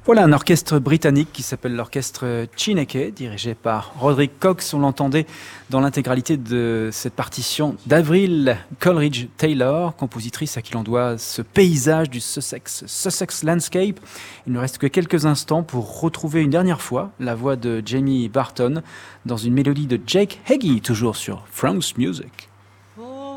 Voilà un orchestre britannique qui s'appelle l'orchestre Chineke, dirigé par Roderick Cox. On l'entendait dans l'intégralité de cette partition d'Avril Coleridge-Taylor, compositrice à qui l'on doit ce paysage du Sussex Landscape. Il ne reste que quelques instants pour retrouver une dernière fois la voix de Jamie Barton dans une mélodie de Jake Heggie, toujours sur France Music.